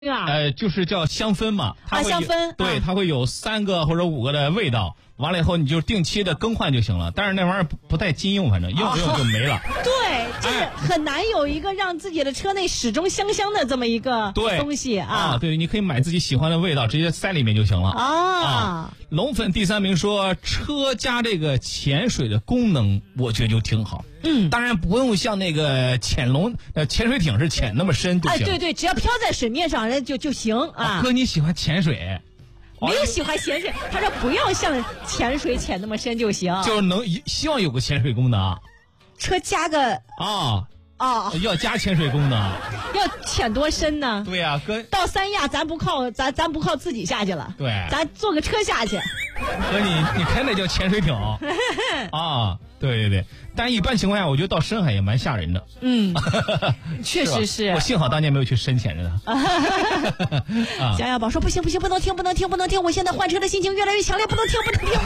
就是叫香氛嘛，它会香氛， 对，它会有3个或者5个的味道，完了以后你就定期的更换就行了。但是那玩意儿不太经用，反正用不用就没了。 对，就是很难有一个让自己的车内始终香香的这么一个东西啊。 对，你可以买自己喜欢的味道，直接塞里面就行了啊。 龙粉第3名说，车加这个潜水的功能，我觉得就挺好。当然不用像那个潜水艇是潜那么深就行。 对，只要漂在水面上就行啊。 哥，你喜欢潜水？ 没有喜欢潜水，他说不要像潜水潜那么深就行。 就是希望有个潜水功能。 车加个要加潜水功能。 要潜多深呢？ 对呀，哥， 到三亚咱不靠自己下去了。 对， 咱坐个车下去。 哥，你开那叫潜水艇啊？对，但一般情况下，我觉得到深海也蛮吓人的。 确实是。 我幸好当年没有去深潜着呢。 小小宝说不行，不能听！我现在换车的心情越来越强烈，不能听！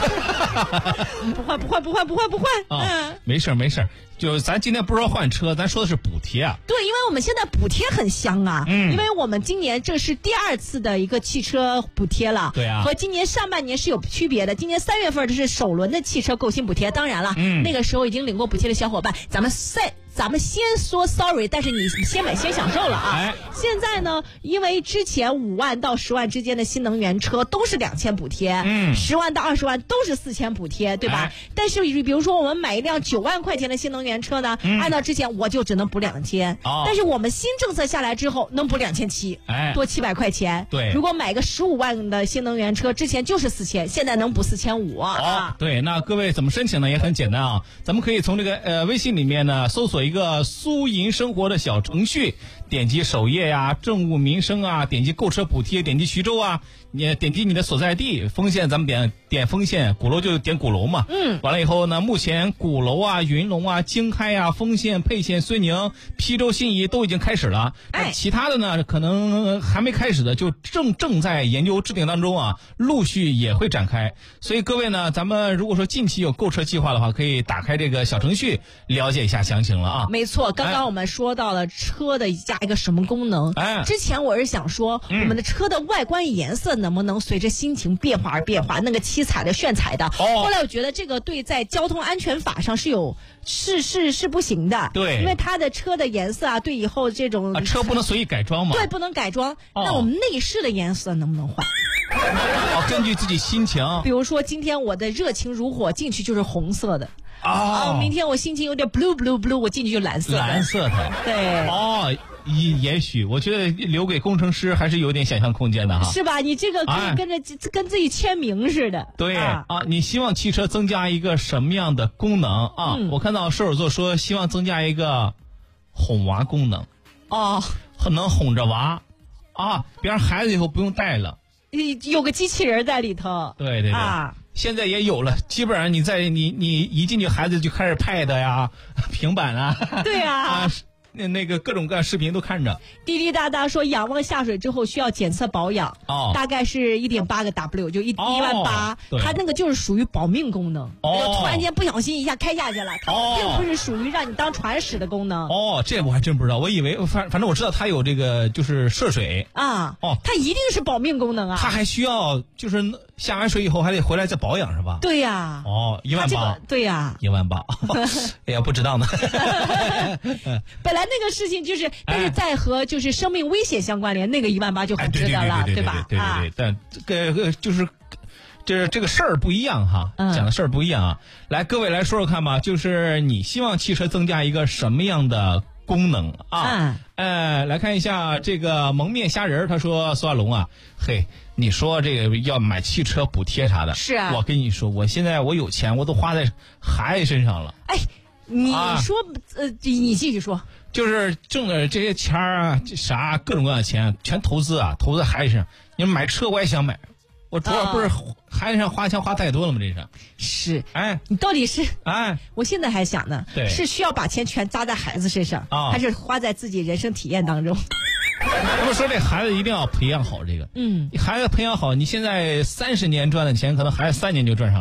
不换。 没事，就咱今天不是说换车，咱说的是补贴啊。 对，因为我们现在补贴很香啊。因为我们今年这是第2次的一个汽车补贴了。 对啊。 和今年上半年是有区别的。今年3月份这是首轮的汽车购新补贴，当然了，那个时候已经领过补贴的小伙伴，咱们先说 sorry， 但是你先买先享受了啊！现在呢，因为之前5万到10万之间的新能源车都是2000补贴，10万到20万都是4000补贴，对吧？但是比如说我们买一辆9万块钱的新能源车呢，按照之前我就只能补2000，但是我们新政策下来之后能补2700，多700块钱。 对， 如果买个15万的新能源车，之前就是4000，现在能补4500啊。 对，那各位怎么申请呢？也很简单啊，咱们可以从这个微信里面呢搜索一个苏银生活的小程序，点击首页呀，政务民生啊，点击购车补贴，点击徐州啊，你点击你的所在地，丰县咱们点丰县，鼓楼就点鼓楼嘛。完了以后呢，目前鼓楼啊、云龙啊、经开啊、丰县、沛县、睢宁、邳州、信宜都已经开始了。其他的呢，可能还没开始的，就正在研究制定当中啊，陆续也会展开。所以各位呢，咱们如果说近期有购车计划的话，可以打开这个小程序了解一下详情了啊。 没错，刚刚我们说到了车的加一个什么功能？之前我是想说，我们的车的外观颜色能不能随着心情变化而变化，那个七彩的、炫彩的。后来我觉得这个对在交通安全法上是不行的。 对， 因为它的车的颜色啊，对以后这种车不能随意改装嘛。 对，不能改装。那我们内饰的颜色能不能换？ 根据自己心情。 比如说今天我的热情如火，进去就是红色的。明天我心情有点 blue， 我进去就蓝色的。 对。 也许我觉得留给工程师还是有点想象空间的哈。 是吧？你这个跟自己签名似的。 对你希望汽车增加一个什么样的功能啊？我看到射手座说希望增加一个哄娃功能。能哄着娃啊，别让孩子以后不用带了。 有个机器人在里头。 对现在也有了，基本上你一进去，孩子就开始 pad 呀、平板啊。 对啊。 那个各种各样视频都看着。 滴滴答答说，仰望下水之后需要检测保养，大概是1.8个 W， 就18000。它那个就是属于保命功能。突然间不小心一下开下去了，它并不是属于让你当船使的功能。 这我还真不知道，我以为反正我知道它有这个就是涉水啊。它一定是保命功能啊。 它还需要就是下完水以后还得回来再保养是吧？ 对呀。 18000。 对呀。 18000。哎呀，不知道呢。 本来那个事情就是，但是在和就是生命危险相关联，那个18000就很值得了，对吧？ 对，但这个就是这个事儿不一样哈，讲的事儿不一样啊。来，各位来说说看吧，就是你希望汽车增加一个什么样的功能啊？来看一下这个蒙面虾仁，他说苏亚龙啊，你说这个要买汽车补贴啥的， 是啊， 我跟你说，我现在我有钱，我都花在孩子身上了。 你说你继续说。 就是挣的这些钱啊，这啥各种各样的钱全投资孩子身上。你买车我也想买，我主要不是孩子上花钱花太多了吗？这是。 你到底是我现在还想呢，是需要把钱全砸在孩子身上，还是花在自己人生体验当中？ 他们说这孩子一定要培养好这个，孩子培养好，你现在30年赚的钱，可能孩子3年就赚上来了。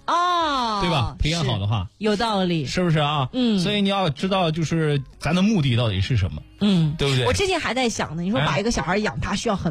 哦， 对吧？培养好的话， 有道理， 是不是啊？所以你要知道，就是咱的目的到底是什么，对不对？ 我之前还在想呢，你说把一个小孩养大需要很